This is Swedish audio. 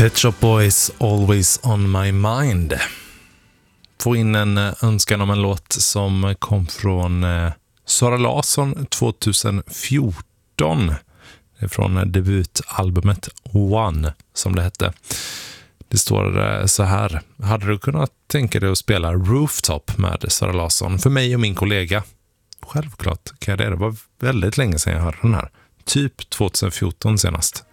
Pet Shop Boys, Always on my mind. Få in en önskan om en låt som kom från Sara Larsson 2014. Det är från debutalbumet One, som det hette. Det står så här: hade du kunnat tänka dig att spela Rooftop med Sara Larsson för mig och min kollega? Självklart kan jag det. Det var väldigt länge sedan jag hörde den här. Typ 2014 senast.